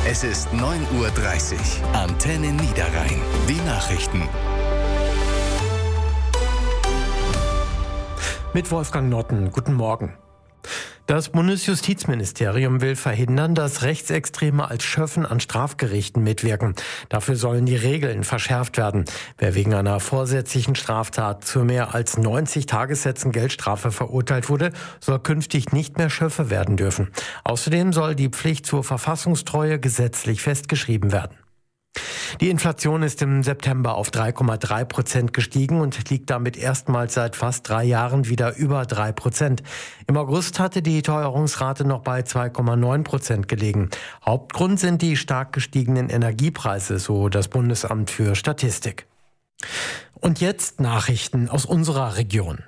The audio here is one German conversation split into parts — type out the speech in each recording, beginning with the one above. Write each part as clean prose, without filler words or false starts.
Es ist 9:30 Uhr. Antenne Niederrhein. Die Nachrichten. Mit Wolfgang Notten. Guten Morgen. Das Bundesjustizministerium will verhindern, dass Rechtsextreme als Schöffen an Strafgerichten mitwirken. Dafür sollen die Regeln verschärft werden. Wer wegen einer vorsätzlichen Straftat zu mehr als 90 Tagessätzen Geldstrafe verurteilt wurde, soll künftig nicht mehr Schöffe werden dürfen. Außerdem soll die Pflicht zur Verfassungstreue gesetzlich festgeschrieben werden. Die Inflation ist im September auf 3,3% gestiegen und liegt damit erstmals seit fast 3 Jahren wieder über 3%. Im August hatte die Teuerungsrate noch bei 2,9% gelegen. Hauptgrund sind die stark gestiegenen Energiepreise, so das Bundesamt für Statistik. Und jetzt Nachrichten aus unserer Region.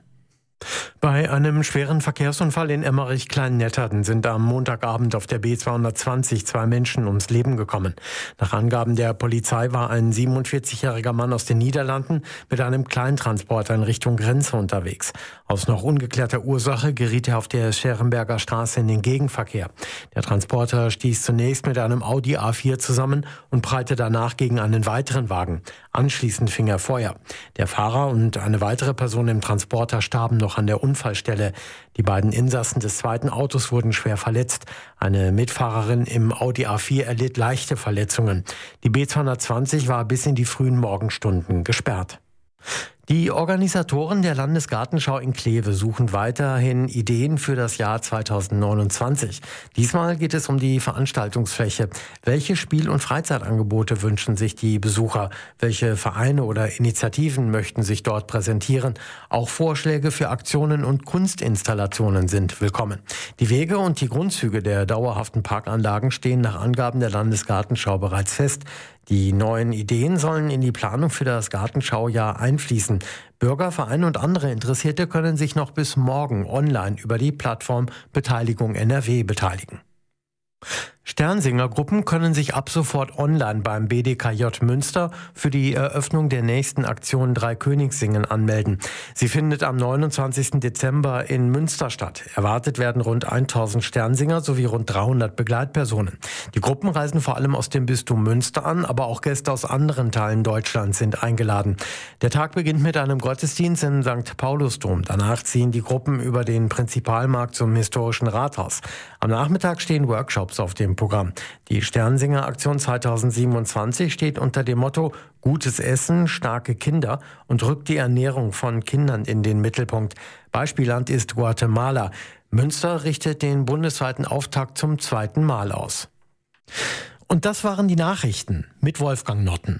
Bei einem schweren Verkehrsunfall in Emmerich-Klein-Netterden sind am Montagabend auf der B220 2 Menschen ums Leben gekommen. Nach Angaben der Polizei war ein 47-jähriger Mann aus den Niederlanden mit einem Kleintransporter in Richtung Grenze unterwegs. Aus noch ungeklärter Ursache geriet er auf der Scherenberger Straße in den Gegenverkehr. Der Transporter stieß zunächst mit einem Audi A4 zusammen und prallte danach gegen einen weiteren Wagen. Anschließend fing er Feuer. Der Fahrer und eine weitere Person im Transporter starben noch an der Unfallstelle. Die beiden Insassen des zweiten Autos wurden schwer verletzt. Eine Mitfahrerin im Audi A4 erlitt leichte Verletzungen. Die B220 war bis in die frühen Morgenstunden gesperrt. Die Organisatoren der Landesgartenschau in Kleve suchen weiterhin Ideen für das Jahr 2029. Diesmal geht es um die Veranstaltungsfläche. Welche Spiel- und Freizeitangebote wünschen sich die Besucher? Welche Vereine oder Initiativen möchten sich dort präsentieren? Auch Vorschläge für Aktionen und Kunstinstallationen sind willkommen. Die Wege und die Grundzüge der dauerhaften Parkanlagen stehen nach Angaben der Landesgartenschau bereits fest. Die neuen Ideen sollen in die Planung für das Gartenschaujahr einfließen. Bürger, Vereine und andere Interessierte können sich noch bis morgen online über die Plattform Beteiligung NRW beteiligen. Sternsingergruppen können sich ab sofort online beim BDKJ Münster für die Eröffnung der nächsten Aktion Dreikönigssingen anmelden. Sie findet am 29. Dezember in Münster statt. Erwartet werden rund 1000 Sternsinger sowie rund 300 Begleitpersonen. Die Gruppen reisen vor allem aus dem Bistum Münster an, aber auch Gäste aus anderen Teilen Deutschlands sind eingeladen. Der Tag beginnt mit einem Gottesdienst im St. Paulusdom. Danach ziehen die Gruppen über den Prinzipalmarkt zum historischen Rathaus. Am Nachmittag stehen Workshops auf dem Programm. Die Sternsinger-Aktion 2027 steht unter dem Motto Gutes Essen, starke Kinder und rückt die Ernährung von Kindern in den Mittelpunkt. Beispielland ist Guatemala. Münster richtet den bundesweiten Auftakt zum 2. Mal aus. Und das waren die Nachrichten mit Wolfgang Notten.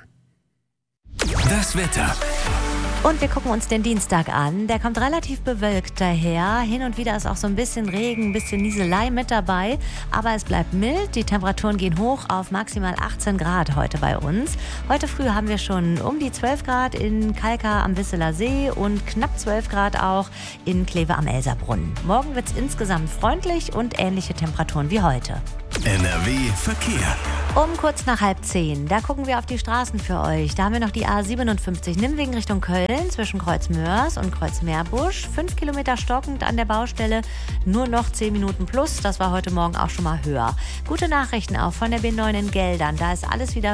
Das Wetter. Und wir gucken uns den Dienstag an. Der kommt relativ bewölkt daher. Hin und wieder ist auch so ein bisschen Regen, ein bisschen Nieselei mit dabei. Aber es bleibt mild. Die Temperaturen gehen hoch auf maximal 18 Grad heute bei uns. Heute früh haben wir schon um die 12 Grad in Kalkar am Wisseler See und knapp 12 Grad auch in Kleve am Elserbrunnen. Morgen wird es insgesamt freundlich und ähnliche Temperaturen wie heute. NRW Verkehr. Um kurz nach 9:30, da gucken wir auf die Straßen für euch. Da haben wir noch die A57 Nimmwegen Richtung Köln zwischen Kreuzmörs und Kreuzmeerbusch. 5 Kilometer stockend an der Baustelle, nur noch 10 Minuten plus. Das war heute Morgen auch schon mal höher. Gute Nachrichten auch von der B9 in Geldern. Da ist alles wieder